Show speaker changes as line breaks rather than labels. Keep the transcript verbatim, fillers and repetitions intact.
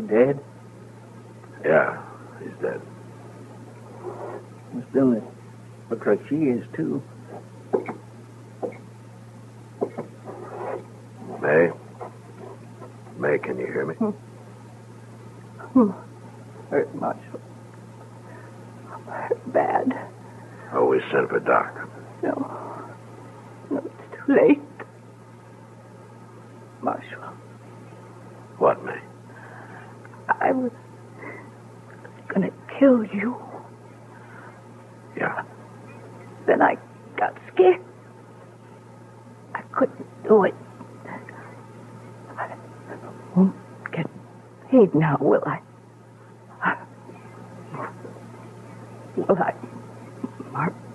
Dead?
Yeah, he's dead.
Miss Billy, looks like she is, too.
May? May, can you hear me?
Hmm. Hmm. Hurt much. Hurt bad.
Oh, we sent for Doc.
No. No, it's too late. Marshal.
What, May?
I was gonna kill you.
Yeah.
Then I got scared. I couldn't do it. I won't get paid now, will I? Will I, Mark?